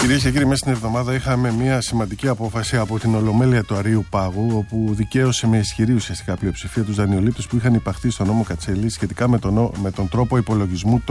Κυρίες και κύριοι, μέσα στην εβδομάδα είχαμε μια σημαντική απόφαση από την Ολομέλεια του Αρείου Πάγου, όπου δικαίωσε με ισχυρή ουσιαστικά πλειοψηφία τους δανειολήπτες που είχαν υπαχθεί στον νόμο Κατσέλη σχετικά με τον τρόπο υπολογισμού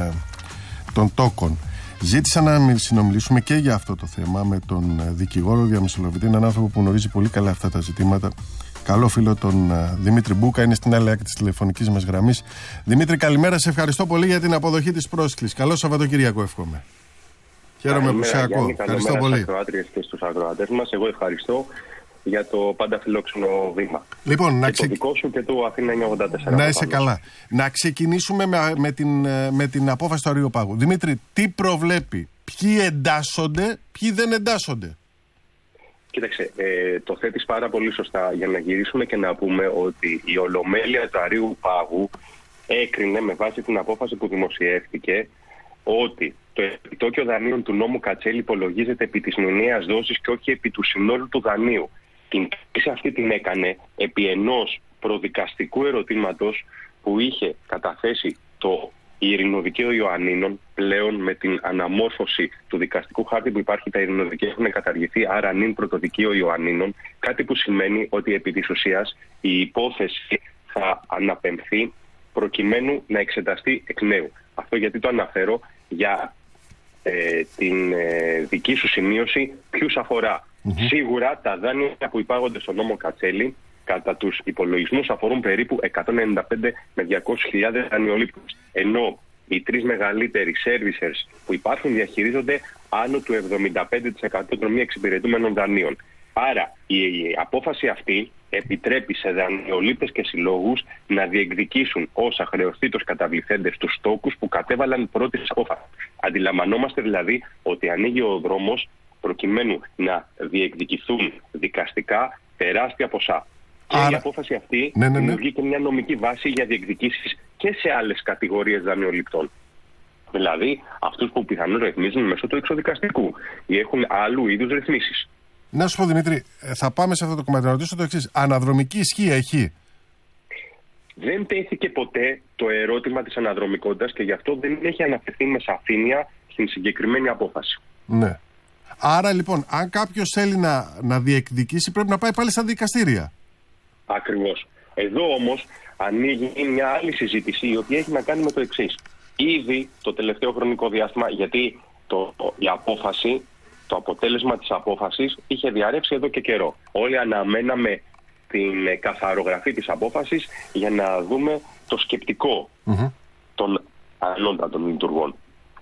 των τόκων. Ζήτησα να συνομιλήσουμε και για αυτό το θέμα με τον δικηγόρο διαμεσολαβητή, έναν άνθρωπο που γνωρίζει πολύ καλά αυτά τα ζητήματα. Καλό φίλο, τον Δημήτρη Μπούκα, είναι στην άλλη άκρη της τηλεφωνικής μας γραμμής. Δημήτρη, καλημέρα, σε ευχαριστώ πολύ για την αποδοχή της πρόσκλησης. Καλό Σαββατοκύριακο, εύχομαι. Χαίρομαι που σε ακούω. Ευχαριστώ πολύ. Στους ακροάτριες και στους ακροατές μας. Εγώ ευχαριστώ για το πάντα φιλόξενο βήμα. Λοιπόν, το δικό σου και το Αθήνα 984. Να είσαι καλά. Να ξεκινήσουμε με την απόφαση του Αρείου Πάγου. Δημήτρη, τι προβλέπει, ποιοι εντάσσονται, ποιοι δεν εντάσσονται? Κοίταξε, το θέτεις πάρα πολύ σωστά, για να γυρίσουμε και να πούμε ότι η Ολομέλεια του Αρείου Πάγου έκρινε με βάση την απόφαση που δημοσιεύτηκε ότι το επιτόκιο δανείων του νόμου Κατσέλη υπολογίζεται επί της μηνιαίας δόσης και όχι επί του συνόλου του δανείου. Την κρίση αυτή την έκανε επί ενός προδικαστικού ερωτήματος που είχε καταθέσει το Ειρηνοδικαίο Ιωαννίνων. Πλέον με την αναμόρφωση του δικαστικού χάρτη που υπάρχει, τα ειρηνοδικαία έχουν καταργηθεί, άρα νυν πρωτοδικείο Ιωαννίνων, κάτι που σημαίνει ότι επί της ουσίας η υπόθεση θα αναπεμφθεί προκειμένου να εξεταστεί εκ νέου. Αυτό γιατί το αναφέρω? Για την δική σου σημείωση, ποιους αφορά. Σίγουρα τα δάνεια που υπάγονται στον νόμο Κατσέλη κατά τους υπολογισμούς αφορούν περίπου 195 με 200.000 δανειολήπτες, ενώ οι τρεις μεγαλύτεροι servicers που υπάρχουν διαχειρίζονται άνω του 75% των μη εξυπηρετούμενων δανείων. Άρα η απόφαση αυτή επιτρέπει σε δανειολήπτες και συλλόγους να διεκδικήσουν όσα χρεωστήτως καταβληθέντες τους τόκους που κατέβαλαν πρώτη απόφαση. Αντιλαμβανόμαστε δηλαδή ότι ανοίγει ο δρόμος προκειμένου να διεκδικηθούν δικαστικά τεράστια ποσά. Άρα, και η απόφαση αυτή δημιουργεί και μια νομική βάση για διεκδικήσεις και σε άλλες κατηγορίες δανειοληπτών. Δηλαδή αυτούς που πιθανώς ρυθμίζουν μέσω του εξωδικαστικού ή έχουν άλλου είδους ρυθμίσεις. Να σου πω, Δημήτρη, θα πάμε σε αυτό το κομμάτι. Να ρωτήσω το εξής. Αναδρομική ισχύ έχει? Δεν τέθηκε ποτέ το ερώτημα της αναδρομικότητας και γι' αυτό δεν έχει αναφερθεί με σαφήνεια στην συγκεκριμένη απόφαση. Ναι. Άρα λοιπόν, αν κάποιος θέλει να διεκδικήσει, πρέπει να πάει πάλι στα δικαστήρια. Ακριβώς. Εδώ όμως ανοίγει μια άλλη συζήτηση, η οποία έχει να κάνει με το εξής. Ήδη το τελευταίο χρονικό διάστημα, γιατί η απόφαση, το αποτέλεσμα της απόφασης είχε διαρρεύσει εδώ και καιρό. Όλοι αναμέναμε την καθαρογραφή της απόφασης για να δούμε το σκεπτικό των ανώτατων λειτουργών.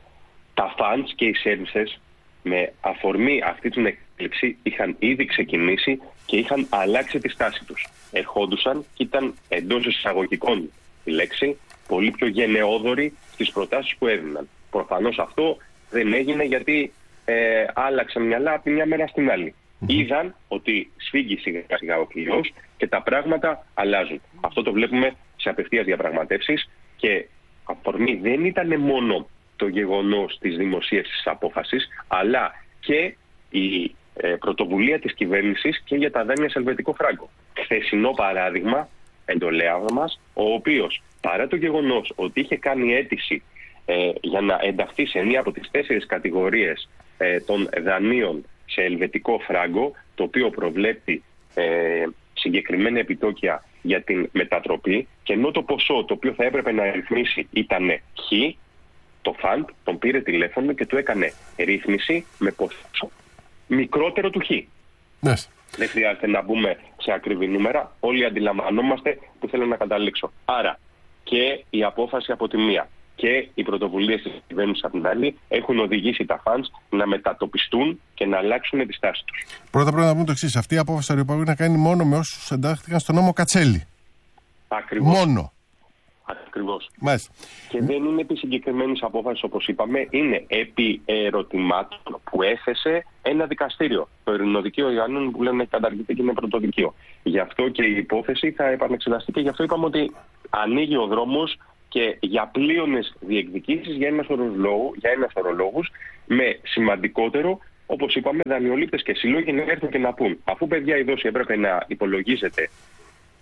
Τα funds και οι services με αφορμή αυτή την εξέλιξη είχαν ήδη ξεκινήσει και είχαν αλλάξει τη στάση τους. Ερχόντουσαν και ήταν εντός εισαγωγικών η λέξη πολύ πιο γενναιόδοροι στις προτάσεις που έδιναν. Προφανώς αυτό δεν έγινε γιατί άλλαξαν μυαλά από τη μια μέρα στην άλλη. Είδαν ότι σφίγγει σιγά σιγά ο κλειός και τα πράγματα αλλάζουν. Αυτό το βλέπουμε σε απευθείας διαπραγματεύσεις και αφορμή δεν ήταν μόνο το γεγονός της δημοσίευσης της απόφασης, αλλά και η πρωτοβουλία της κυβέρνησης και για τα δάνεια σε ελβετικό φράγκο. Χθεσινό παράδειγμα, εντολέα μας, ο οποίος παρά το γεγονός ότι είχε κάνει αίτηση για να ενταχθεί σε μία από τις 4 κατηγορίες των δανείων σε ελβετικό φράγκο, το οποίο προβλέπει συγκεκριμένα επιτόκια για την μετατροπή, και ενώ το ποσό το οποίο θα έπρεπε να ρυθμίσει ήταν χ, το φαντ τον πήρε τηλέφωνο και του έκανε ρύθμιση με ποσό μικρότερο του χ. Yes. Δεν χρειάζεται να μπούμε σε ακριβή νούμερα, όλοι αντιλαμβανόμαστε που θέλω να καταλήξω. Άρα και η απόφαση από τη μία και οι πρωτοβουλίες της κυβέρνησης από την άλλη έχουν οδηγήσει τα funds να μετατοπιστούν και να αλλάξουν τη στάση τους. Πρώτα πρέπει να πούμε το εξής. Αυτή η απόφαση του Αρείου Πάγου να κάνει μόνο με όσους εντάχθηκαν στον νόμο Κατσέλη. Ακριβώς. Μόνο. Ακριβώς. Μάλιστα. Και δεν είναι επί συγκεκριμένης απόφασης, όπως είπαμε, είναι επί ερωτημάτων που έθεσε ένα δικαστήριο. Το Ειρηνοδικαίο Ιωαννίνων που λένε καταργείται και είναι πρωτοδικείο. Γι' αυτό και η υπόθεση θα επανεξεταστεί και γι' αυτό είπαμε ότι ανοίγει ο δρόμος και για πλείονες διεκδικήσεις για ένα σωρό λόγους, με σημαντικότερο, όπως είπαμε, δανειολήπτες και σύλλογοι να έρθουν και να πούν, αφού παιδιά η δόση έπρεπε να υπολογίζεται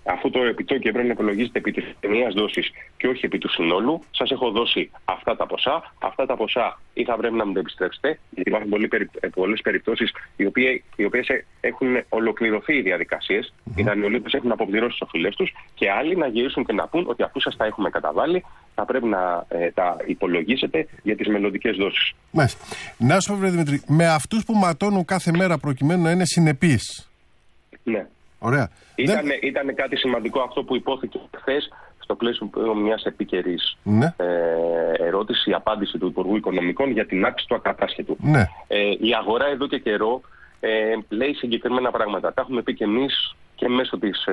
αφού το επιτόκιο πρέπει να υπολογίζεται επί της μιας δόσης και όχι επί του συνόλου, σας έχω δώσει αυτά τα ποσά. Αυτά τα ποσά ή θα πρέπει να μου τα επιστρέψετε, γιατί υπάρχουν πολλές περιπτώσεις οι οποίες έχουν ολοκληρωθεί οι διαδικασίες, οι δανειολήπτες έχουν αποπληρώσει τις οφειλές τους, και άλλοι να γυρίσουν και να πούν ότι αφού σας τα έχουμε καταβάλει, θα πρέπει να τα υπολογίσετε για τις μελλοντικές δόσεις. Μάλιστα. Να σου πω, Δημήτρη, με αυτούς που ματώνουν κάθε μέρα προκειμένου να είναι συνεπείς. Ναι. Ωραία. Ήταν κάτι σημαντικό αυτό που υπόθηκε χθες στο πλαίσιο μιας επίκαιρης ερώτησης, η απάντηση του Υπουργού Οικονομικών για την αύξηση του ακατάσχετου. Ναι. Η αγορά εδώ και καιρό λέει συγκεκριμένα πράγματα. Τα έχουμε πει και εμείς και μέσω της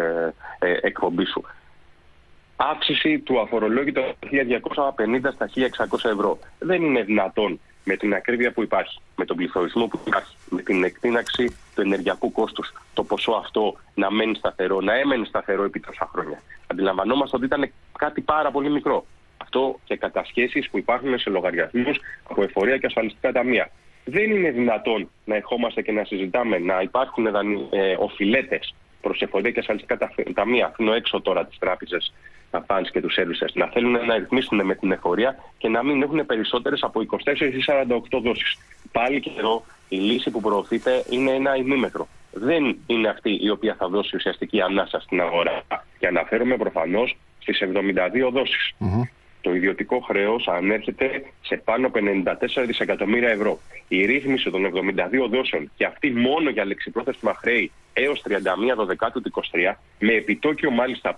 εκπομπής σου. Αύξηση του αφορολόγητου από 1.250 στα 1.600 ευρώ. Δεν είναι δυνατόν με την ακρίβεια που υπάρχει, με τον πληθωρισμό που υπάρχει, με την εκτείναξη του ενεργειακού κόστους, το ποσό αυτό να μένει σταθερό, να έμενε σταθερό επί τόσα χρόνια. Αντιλαμβανόμαστε ότι ήταν κάτι πάρα πολύ μικρό. Αυτό και κατασχέσεις που υπάρχουν σε λογαριασμούς από εφορία και ασφαλιστικά ταμεία. Δεν είναι δυνατόν να ερχόμαστε και να συζητάμε να υπάρχουν οφειλέτες προς εφορία και ασφαλιστικά ταμεία, αφήνω έξω τώρα τις τράπεζες, τα funds και τους services, να θέλουν να ρυθμίσουν με την εφορία και να μην έχουν περισσότερες από 24 ή 48 δόσεις. Πάλι και εδώ η λύση που προωθείται είναι ένα ημίμετρο. Δεν είναι αυτή η οποία θα δώσει ουσιαστική ανάσα στην αγορά. Και αναφέρομαι προφανώς στις 72 δόσεις. Το ιδιωτικό χρέος ανέρχεται σε πάνω από 94 δισεκατομμύρια ευρώ. Η ρύθμιση των 72 δόσεων, και αυτή μόνο για λεξιπρόθεσμα χρέη έως 31 Δεκάτου του 2023, με επιτόκιο μάλιστα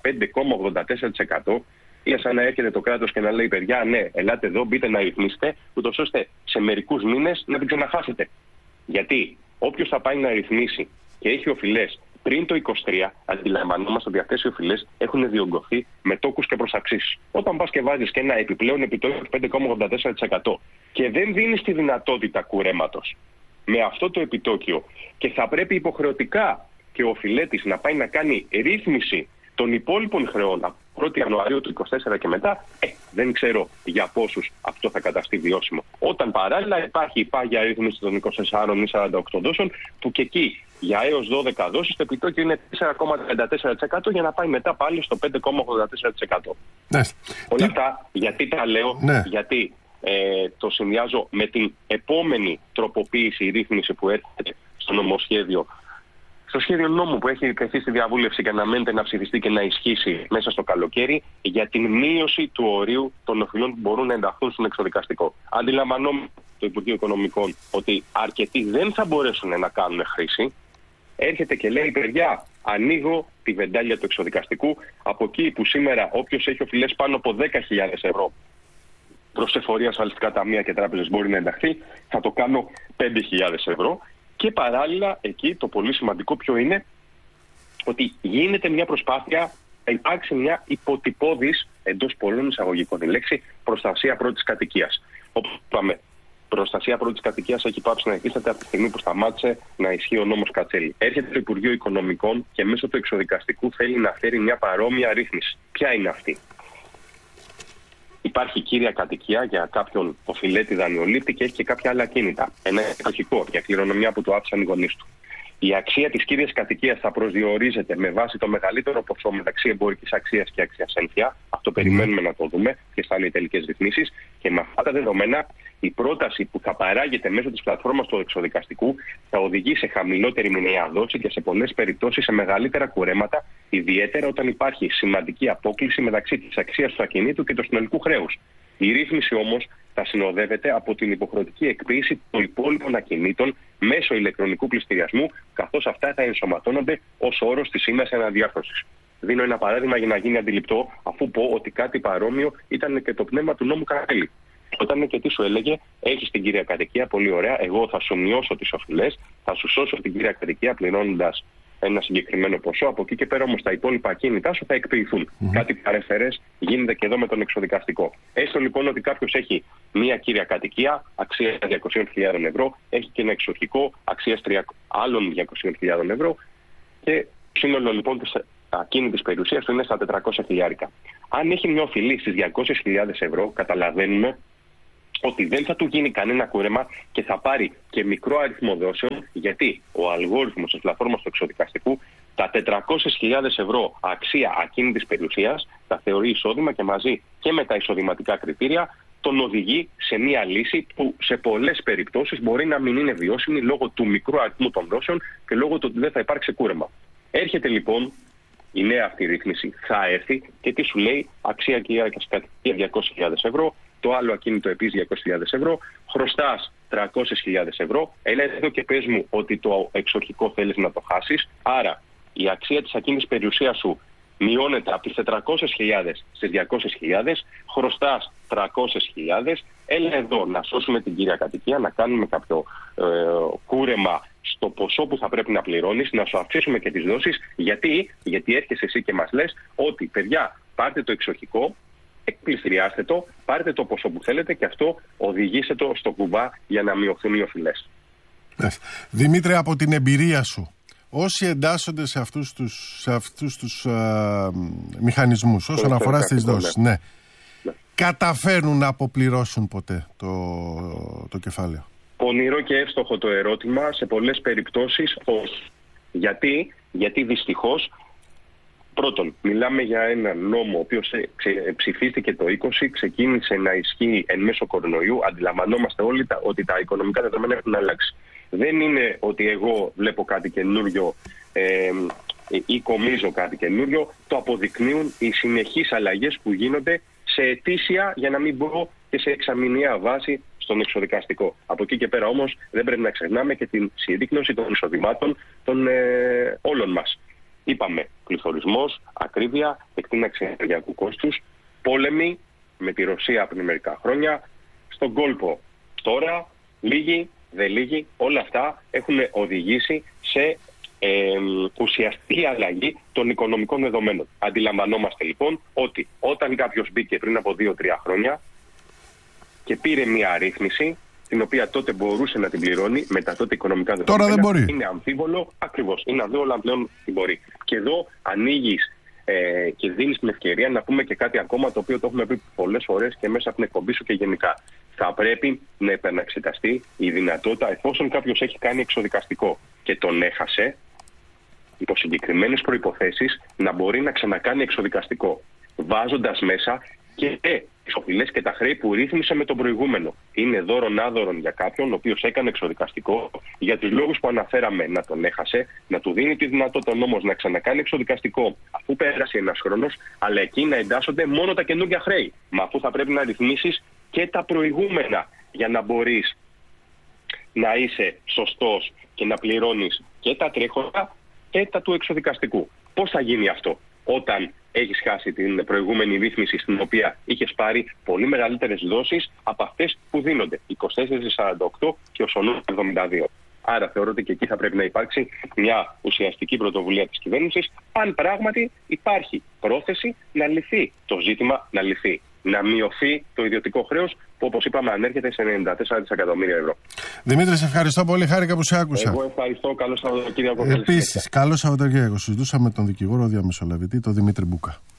5,84%, είναι σαν να έρχεται το κράτος και να λέει: παιδιά, ναι, ελάτε εδώ, μπείτε να ρυθμίσετε, ούτως ώστε σε μερικούς μήνες να την ξαναχάσετε. Γιατί όποιος θα πάει να ρυθμίσει και έχει οφειλές πριν το 2023, αντιλαμβανόμαστε ότι αυτές οι οφειλές έχουν διωγγωθεί με τόκους και προσαξίσεις. Όταν πας και βάζεις και ένα επιπλέον επιτόκιο 5,84% και δεν δίνεις τη δυνατότητα κουρέματος με αυτό το επιτόκιο, και θα πρέπει υποχρεωτικά και ο οφειλέτης να πάει να κάνει ρύθμιση των υπόλοιπων χρεών από 1η Ιανουαρίου του 2024 και μετά, δεν ξέρω για πόσους αυτό θα καταστεί βιώσιμο. Όταν παράλληλα υπάρχει η πάγια ρύθμιση των 24 ή 48 δόσεων, που και εκεί για έως 12 δόσεις το επιτόκιο είναι 4,34% για να πάει μετά πάλι στο 5,84%. Ναι. Όλα αυτά γιατί τα λέω, γιατί το συνδυάζω με την επόμενη τροποποίηση, η ρύθμιση που έρχεται στο νομοσχέδιο, στο σχέδιο νόμου που έχει τεθεί στη διαβούλευση και αναμένεται να ψηφιστεί και να ισχύσει μέσα στο καλοκαίρι, για την μείωση του ορίου των οφειλών που μπορούν να ενταχθούν στον εξοδικαστικό. Αντιλαμβανόμαστε το Υπουργείο Οικονομικών ότι αρκετοί δεν θα μπορέσουν να κάνουν χρήση. Έρχεται και λέει: παιδιά, ανοίγω τη βεντάλια του εξοδικαστικού. Από εκεί που σήμερα όποιος έχει οφειλές πάνω από 10.000 ευρώ προς εφορία, ασφαλιστικά ταμεία και τράπεζες μπορεί να ενταχθεί, θα το κάνω 5.000 ευρώ. Και παράλληλα, εκεί το πολύ σημαντικό ποιο είναι, ότι γίνεται μια προσπάθεια να υπάρξει μια υποτυπώδης, εντός πολλών εισαγωγικών η λέξη, προστασία πρώτης κατοικίας. Όπως είπαμε, προστασία πρώτης κατοικίας έχει πάψει να υφίσταται από τη στιγμή που σταμάτησε να ισχύει ο νόμος Κατσέλη. Έρχεται το Υπουργείο Οικονομικών και μέσω του εξοδικαστικού θέλει να φέρει μια παρόμοια ρύθμιση. Ποια είναι αυτή? Υπάρχει κύρια κατοικία για κάποιον οφειλέτη δανειολήπτη και έχει και κάποια άλλα κίνητα. Ένα εκδοχικό για κληρονομιά που του άφησαν οι γονείς του. Η αξία της κύριας κατοικίας θα προσδιορίζεται με βάση το μεγαλύτερο ποσό μεταξύ εμπορικής αξίας και αξίας ένθια. Αυτό περιμένουμε να το δούμε, ποιες θα είναι οι τελικές ρυθμίσεις. Και με αυτά τα δεδομένα, η πρόταση που θα παράγεται μέσω της πλατφόρμας του εξοδικαστικού θα οδηγεί σε χαμηλότερη μηνιαία δόση και σε πολλές περιπτώσεις σε μεγαλύτερα κουρέματα, ιδιαίτερα όταν υπάρχει σημαντική απόκλιση μεταξύ της αξίας του ακινήτου και του συνολικού χρέους. Η ρύθμιση όμως θα συνοδεύεται από την υποχρεωτική εκποίηση των υπόλοιπων ακινήτων μέσω ηλεκτρονικού πληστηριασμού, καθώς αυτά θα ενσωματώνονται ως όρος της σύμβασης αναδιάρθρωσης. Δίνω ένα παράδειγμα για να γίνει αντιληπτό, αφού πω ότι κάτι παρόμοιο ήταν και το πνεύμα του νόμου Καρέλη. Όταν και τι σου έλεγε: έχεις την κύρια κατοικία, πολύ ωραία, εγώ θα σου μειώσω τις οφειλές, θα σου σώσω την κύρια κατοικία πληρώνοντας ένα συγκεκριμένο ποσό. Από εκεί και πέρα όμως τα υπόλοιπα ακίνητά σου θα εκποιηθούν. Κάτι παρεφερές γίνεται και εδώ με τον εξοδικαστικό. Έστω λοιπόν ότι κάποιος έχει μία κύρια κατοικία αξίας 200.000 ευρώ, έχει και ένα εξοχικό αξίας άλλων 200.000 ευρώ και σύνολο λοιπόν της ακίνητης περιουσίας του είναι στα 400.000. Αν έχει μια οφειλή στις 200.000 ευρώ, καταλαβαίνουμε ότι δεν θα του γίνει κανένα κούρεμα και θα πάρει και μικρό αριθμό δόσεων, γιατί ο αλγόριθμος της πλατφόρμας του εξοδικαστικού τα 400.000 ευρώ αξία ακίνητης περιουσίας τα θεωρεί εισόδημα και μαζί και με τα εισοδηματικά κριτήρια τον οδηγεί σε μια λύση που σε πολλές περιπτώσεις μπορεί να μην είναι βιώσιμη λόγω του μικρού αριθμού των δόσεων και λόγω του ότι δεν θα υπάρξει κούρεμα. Έρχεται λοιπόν η νέα αυτή ρύθμιση, θα έρθει και τι σου λέει, αξία κατοικία 200.000 ευρώ, το άλλο ακίνητο επίσης 200.000 ευρώ, χρωστάς 300.000 ευρώ, έλα εδώ και πες μου ότι το εξοχικό θέλεις να το χάσεις, άρα η αξία της ακίνητης περιουσίας σου μειώνεται από τις 400.000 στις 200.000, χρωστάς 300.000, έλα εδώ να σώσουμε την κύρια κατοικία, να κάνουμε κάποιο κούρεμα στο ποσό που θα πρέπει να πληρώνεις, να σου αυξήσουμε και τις δόσεις. Γιατί έρχεσαι εσύ και μας λες ότι παιδιά πάρτε το εξοχικό, εκπληστηριάστε το, πάρτε το ποσό που θέλετε και αυτό οδηγήστε το στο κουμπά για να μειωθούν οι οφειλές. Δημήτρη, από την εμπειρία σου, όσοι εντάσσονται σε αυτούς τους μηχανισμούς όσον αφορά στις δόσεις, ναι, καταφέρνουν να αποπληρώσουν ποτέ το κεφάλαιο? Πονηρό και εύστοχο το ερώτημα. Σε πολλές περιπτώσεις όχι. Γιατί δυστυχώς, πρώτον, μιλάμε για ένα νόμο ο οποίος ψηφίστηκε το 20, ξεκίνησε να ισχύει εν μέσω κορονοϊού. Αντιλαμβανόμαστε όλοι ότι τα οικονομικά δεδομένα έχουν αλλάξει. Δεν είναι ότι εγώ βλέπω κάτι καινούριο ή κομίζω κάτι καινούριο. Το αποδεικνύουν οι συνεχείς αλλαγές που γίνονται σε ετήσια, για να μην πω και σε εξαμηνιαία βάση, στον εξοδικαστικό. Από εκεί και πέρα όμως δεν πρέπει να ξεχνάμε και την συρρίκνωση των εισοδημάτων των όλων μας. Είπαμε πληθωρισμός, ακρίβεια, εκτείναξη ενεργειακού κόστους, πόλεμοι με τη Ρωσία πριν μερικά χρόνια, στον κόλπο τώρα, λίγοι, δεν λίγοι, όλα αυτά έχουν οδηγήσει σε ουσιαστική αλλαγή των οικονομικών δεδομένων. Αντιλαμβανόμαστε λοιπόν ότι όταν κάποιος μπήκε πριν από 2-3 χρόνια και πήρε μια αρρύθμιση, την οποία τότε μπορούσε να την πληρώνει με τα τότε οικονομικά δεδομένα. Τώρα δεν μπορεί. Είναι αμφίβολο, ακριβώς. Είναι αμφίβολο πλέον την μπορεί. Και εδώ ανοίγεις και δίνεις την ευκαιρία να πούμε και κάτι ακόμα, το οποίο το έχουμε πει πολλές φορές και μέσα από την εκπομπή σου και γενικά. Θα πρέπει να επαναξεταστεί η δυνατότητα, εφόσον κάποιος έχει κάνει εξοδικαστικό και τον έχασε, υπό συγκεκριμένες προϋποθέσεις, να μπορεί να ξανακάνει εξοδικαστικό, βάζοντας μέσα και τις οφειλές και τα χρέη που ρύθμισε με τον προηγούμενο. Είναι δώρον-άδωρον για κάποιον ο οποίος έκανε εξοδικαστικό, για τους λόγους που αναφέραμε να τον έχασε, να του δίνει τη δυνατότητα όμως να ξανακάνει εξοδικαστικό αφού πέρασε ένας χρόνος, αλλά εκεί να εντάσσονται μόνο τα καινούργια χρέη. Μα αφού θα πρέπει να ρυθμίσεις και τα προηγούμενα για να μπορείς να είσαι σωστός και να πληρώνεις και τα τρέχοντα και τα του εξοδικαστικού. Πώς θα γίνει αυτό όταν έχεις χάσει την προηγούμενη ρύθμιση, στην οποία είχες πάρει πολύ μεγαλύτερες δόσεις από αυτές που δίνονται, 24-48 και ο σονός 72. Άρα θεωρώ ότι και εκεί θα πρέπει να υπάρξει μια ουσιαστική πρωτοβουλία της κυβέρνησης, αν πράγματι υπάρχει πρόθεση να λυθεί το ζήτημα, να μειωθεί το ιδιωτικό χρέος, που όπως είπαμε ανέρχεται σε 94 δισεκατομμύρια ευρώ. Δημήτρη, σε ευχαριστώ πολύ, χάρηκα που σε άκουσα. Εγώ ευχαριστώ, καλό Σαββατοκύριακο. Επίσης, καλό Σαββατοκύριακο. Συζητούσαμε με τον δικηγόρο διαμεσολαβητή, τον Δημήτρη Μπούκα.